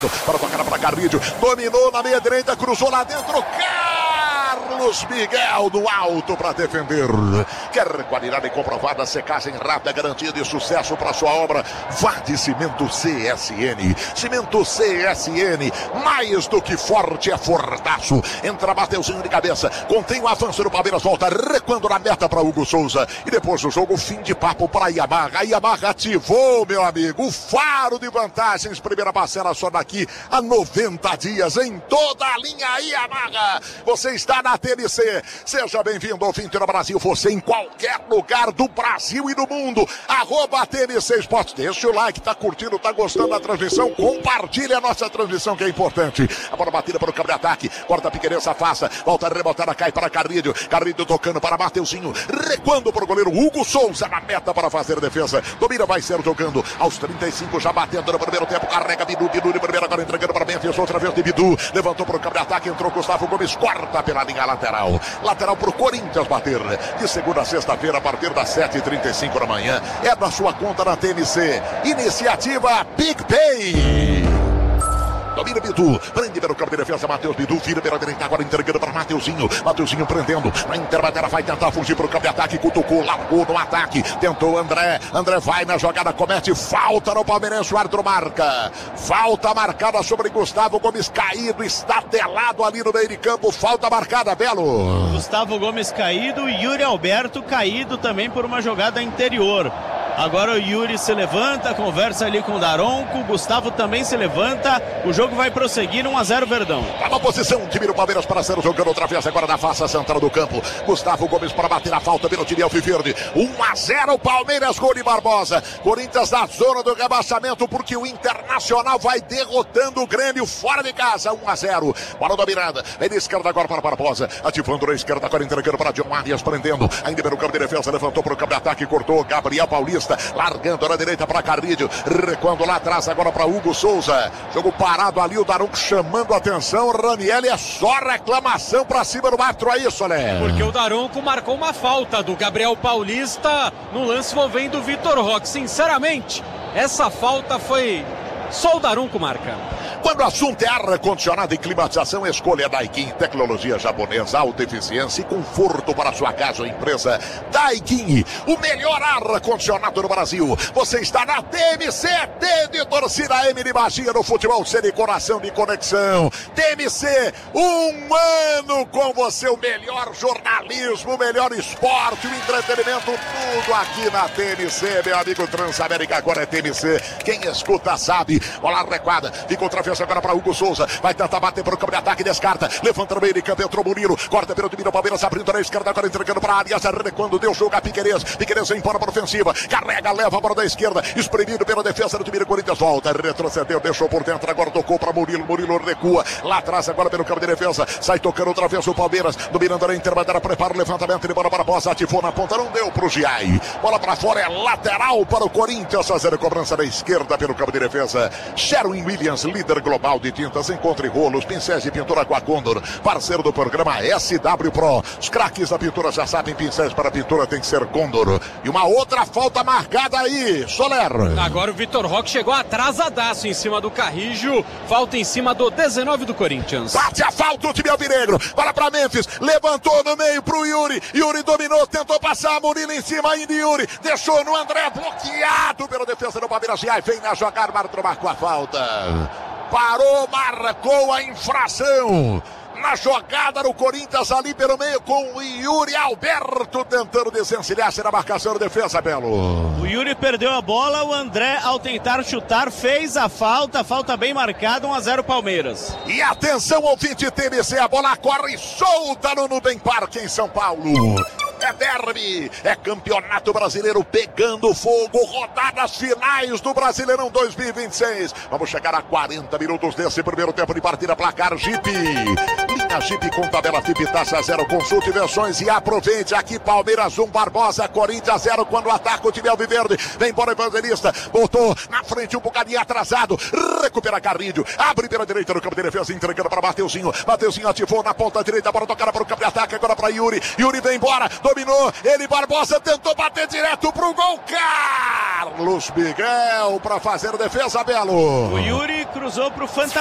Para tocar para Carrídio, dominou na meia direita, cruzou lá dentro, Carlos Miguel do alto para defender. Quer qualidade comprovada, secagem rápida, garantia de sucesso para sua obra? Vá de Cimento CSN. Cimento CSN, mais do que forte, é fortaço. Entra Mateuzinho de cabeça, contém o avanço do Palmeiras, volta recuando na meta para Hugo Souza. E depois do jogo, fim de papo para Yamaha. A Yamaha ativou, meu amigo, o faro de vantagens. Primeira parcela só daqui a 90 dias em toda a linha Yamaha. Você está na TNC. Seja bem-vindo ao Fim do Brasil. Você em qualquer lugar do Brasil e do mundo. @TNC Esportes. Deixa o like, tá curtindo, tá gostando da transmissão. Compartilha a nossa transmissão, que é importante. A bola batida para o campo de ataque. Corta a Piqueires, afasta. Volta rebotada, cai para Carrídio. Carrídio tocando para Mateuzinho. Recuando para o goleiro Hugo Souza na meta para fazer a defesa. Domina, vai ser jogando aos 35, já batendo no primeiro tempo. Carrega Bidu de primeira, agora entregando para Memphis. Outra vez de Bidu. Levantou para o campo de ataque. Entrou Gustavo Gomes. Corta pela linha lateral. Lateral para o Corinthians bater. De segunda a sexta-feira, a partir das 7h35 da manhã. É da sua conta na TNC. Iniciativa PicPay. Domina Bidu, prende pelo campo de defesa, Matheus Bidu, vira pela direita, agora entregando para Mateuzinho. Mateuzinho prendendo, na interbateira vai tentar fugir para o campo de ataque, cutucou, largou no ataque, tentou André vai na jogada, comete falta no Palmeirense, o árbitro marca. Falta marcada sobre Gustavo Gomes, caído, estatelado ali no meio de campo, falta marcada, Belo. Gustavo Gomes caído e Yuri Alberto caído também por uma jogada interior. Agora o Yuri se levanta, conversa ali com o Daronco, o Gustavo também se levanta, o jogo vai prosseguir 1-0 Verdão. Tá na posição, time do Palmeiras para ser jogando outra vez agora na face central do campo. Gustavo Gomes para bater a falta pelo time alviverde. 1-0 Palmeiras, gol de Barbosa. Corinthians na zona do rebaixamento porque o Internacional vai derrotando o Grêmio fora de casa. 1-0. Bola dominada. Vem de esquerda agora para Barbosa. Ativando na esquerda agora entregando para John Arias, prendendo. Ainda pelo campo de defesa, levantou para o campo de ataque, cortou Gabriel Paulista. Largando na direita para Carrídio, recuando lá atrás agora para Hugo Souza. Jogo parado ali, o Daronco chamando a atenção. Raniel, é só reclamação para cima do árbitro, é isso, né? Porque o Daronco marcou uma falta do Gabriel Paulista no lance envolvendo o Vitor Roque. Sinceramente, essa falta foi só o Daronco marca. Quando o assunto é ar-condicionado e climatização, escolha Daikin, tecnologia japonesa, alta eficiência e conforto para sua casa ou empresa. Daikin, o melhor ar-condicionado do Brasil. Você está na TMC, T de torcida, M de magia no futebol, C de coração de conexão. TMC, um ano com você, o melhor jornalismo, o melhor esporte, o entretenimento, tudo aqui na TMC, meu amigo. Transamérica agora é TMC. Quem escuta sabe. Bola recuada, fica outra vez agora para Hugo Souza, vai tentar bater para o campo de ataque, descarta, levanta no meio de campo, entrou Murilo, corta pelo time do Palmeiras, abrindo na esquerda, agora entregando para a Arias, recuando, deu jogo a Piqueires embora para a ofensiva, carrega, leva a bola da esquerda, espremido pela defesa do time do Corinthians, volta, retrocedeu, deixou por dentro, agora tocou para Murilo recua, lá atrás agora pelo campo de defesa, sai tocando outra vez o Palmeiras, dominando na interbateira, prepara o levantamento de bola para a bola, ativou na ponta, não deu para o Giai, bola para fora, é lateral para o Corinthians, fazer a cobrança da esquerda pelo campo de defesa. Sherwin Williams, líder global de tintas, encontre rolos, pincéis de pintura com a Condor, parceiro do programa SW Pro. Os craques da pintura já sabem, pincéis para pintura tem que ser Condor. E uma outra falta marcada aí, Soler. Agora o Vitor Roque chegou atrasadaço em cima do Carrígio, falta em cima do 19 do Corinthians. Bate a falta o time alvinegro, bola para Memphis, levantou no meio pro Yuri, Yuri dominou, tentou passar, Murilo em cima ainda, Yuri deixou no André, bloqueado pela defesa do Palmeiras, e aí vem na jogada, marcou a falta. Parou, marcou a infração. Na jogada do Corinthians ali pelo meio com o Yuri Alberto tentando desencilhar-se na marcação de defesa, Belo. O Yuri perdeu a bola, o André ao tentar chutar fez a falta bem marcada, 1-0 Palmeiras. E atenção ao fim de TMC, a bola corre solta no Nubem Parque em São Paulo. É derby, é campeonato brasileiro pegando fogo, rodadas finais do Brasileirão 2026. Vamos chegar a 40 minutos desse primeiro tempo de partida, placar Jeep. Linha Chip com tabela Chip taxa 0. Consulte versões e aproveite. Aqui Palmeiras 1, Barbosa, Corinthians 0. Quando ataca o time alviverde, vem embora Evangelista, botou na frente um bocadinho atrasado, recupera Carrilho, abre pela direita no campo de defesa, entregando para Mateuzinho. Mateuzinho ativou na ponta direita, bola tocada para o campo de ataque, agora para Yuri. Yuri vem embora, dominou, ele Barbosa tentou bater direto pro gol. Carlos Miguel para fazer a defesa, Belo. O Yuri cruzou pro Fantasma.